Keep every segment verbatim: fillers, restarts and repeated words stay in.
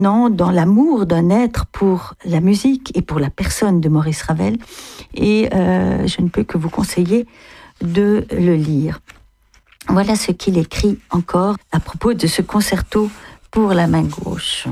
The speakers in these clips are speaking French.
non, dans l'amour d'un être pour la musique et pour la personne de Maurice Ravel. Et euh, je ne peux que vous conseiller de le lire. Voilà ce qu'il écrit encore à propos de ce concerto pour la main gauche.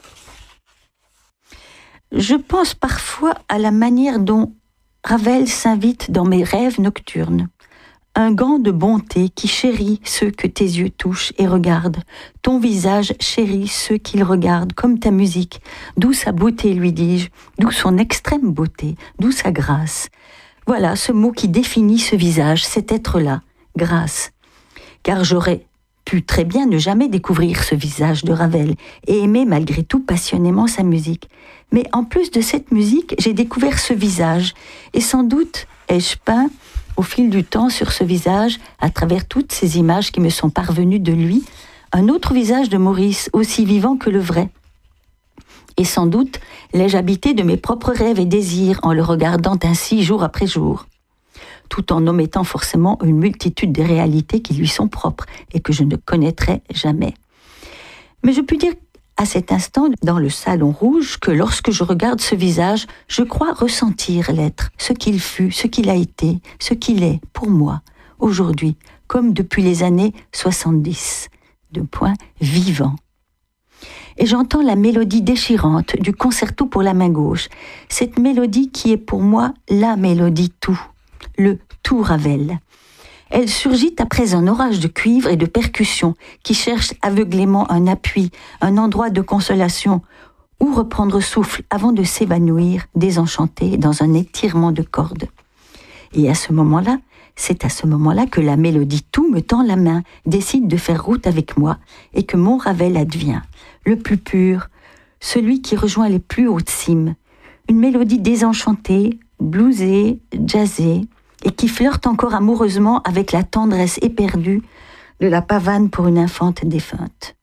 Je pense parfois à la manière dont Ravel s'invite dans mes rêves nocturnes. Un gant de bonté qui chérit ceux que tes yeux touchent et regardent. Ton visage chérit ceux qu'il regarde, comme ta musique. D'où sa beauté, lui dis-je, d'où son extrême beauté, d'où sa grâce. Voilà ce mot qui définit ce visage, cet être-là, grâce. Car j'aurais pu très bien ne jamais découvrir ce visage de Ravel et aimer malgré tout passionnément sa musique. Mais en plus de cette musique, j'ai découvert ce visage et sans doute ai-je peint au fil du temps sur ce visage, à travers toutes ces images qui me sont parvenues de lui, un autre visage de Maurice, aussi vivant que le vrai. Et sans doute l'ai-je habité de mes propres rêves et désirs en le regardant ainsi jour après jour, tout en omettant forcément une multitude de réalités qui lui sont propres et que je ne connaîtrai jamais. Mais je puis dire à cet instant, dans le salon rouge, que lorsque je regarde ce visage, je crois ressentir l'être, ce qu'il fut, ce qu'il a été, ce qu'il est pour moi, aujourd'hui, comme depuis les années soixante-dix, de point vivant. Et j'entends la mélodie déchirante du concerto pour la main gauche, cette mélodie qui est pour moi la mélodie tout, le tout Ravel. Elle surgit après un orage de cuivre et de percussions qui cherchent aveuglément un appui, un endroit de consolation, où reprendre souffle avant de s'évanouir, désenchanté, dans un étirement de cordes. Et à ce moment-là, c'est à ce moment-là que la mélodie tout me tend la main, décide de faire route avec moi, et que mon Ravel advient, le plus pur, celui qui rejoint les plus hautes cimes, une mélodie désenchantée, bluesée, jazzée, et qui flirte encore amoureusement avec la tendresse éperdue de la pavane pour une infante défunte.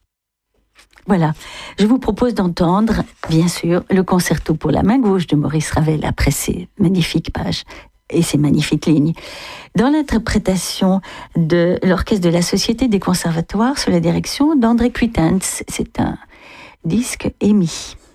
Voilà, je vous propose d'entendre, bien sûr, le concerto pour la main gauche de Maurice Ravel après ces magnifiques pages et ces magnifiques lignes, dans l'interprétation de l'orchestre de la Société des Conservatoires sous la direction d'André Cuitens. C'est un disque émis.